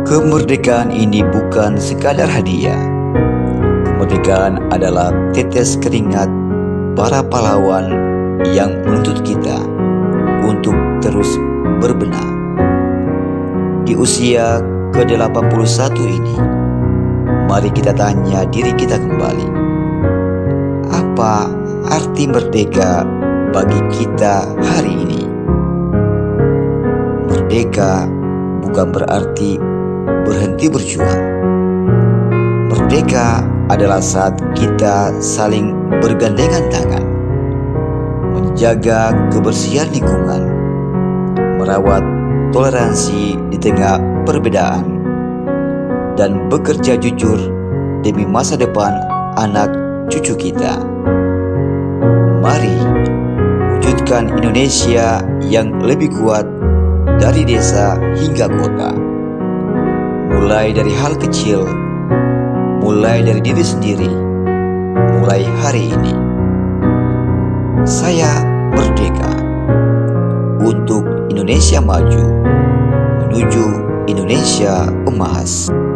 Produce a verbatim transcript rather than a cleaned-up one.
Kemerdekaan ini bukan sekadar hadiah. Kemerdekaan adalah tetes keringat para pahlawan yang menuntut kita untuk terus berbenah. Di usia ke delapan puluh satu ini, mari kita tanya diri kita kembali. Apa arti merdeka bagi kita hari ini? Merdeka bukan berarti berhenti berjuang. Merdeka adalah saat kita saling bergandengan tangan, menjaga kebersihan lingkungan, merawat toleransi di tengah perbedaan, dan bekerja jujur demi masa depan anak cucu kita. Mari wujudkan Indonesia yang lebih kuat dari desa hingga kota. Mulai dari hal kecil, mulai dari diri sendiri, mulai hari ini. Saya merdeka untuk Indonesia maju, menuju Indonesia emas.